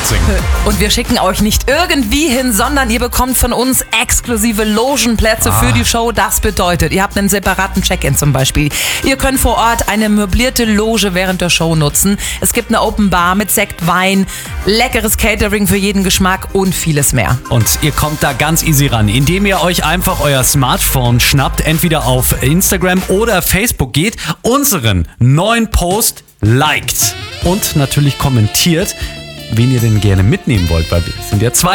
mitsingen. Und wir schicken euch nicht irgendwie hin, sondern ihr bekommt von uns exklusive Logenplätze für die Show. Das bedeutet, ihr habt einen separaten Check-in zum Beispiel. Ihr könnt vor Ort eine möblierte Loge während der Show nutzen. Es gibt eine Open Bar mit Sekt, Wein, leckeres Catering für jeden Geschmack und vieles mehr. Und ihr kommt da ganz easy ran, indem ihr euch einfach euer Smartphone schnappt, entweder auf Instagram oder Facebook geht, unseren neuen Post liked und natürlich kommentiert, wen ihr denn gerne mitnehmen wollt, weil wir sind ja zwei